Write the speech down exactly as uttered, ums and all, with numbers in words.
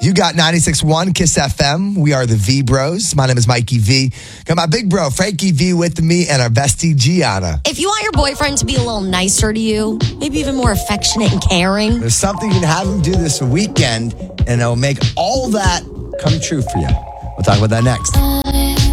You got ninety-six point one Kiss F M. We are the V Bros. My name is Mikey V. Got my big bro, Frankie V, with me, and our bestie, Gianna. If you want your boyfriend to be a little nicer to you, maybe even more affectionate and caring, There's something you can have him do this weekend, and it'll make all that come true for you. We'll talk about that next.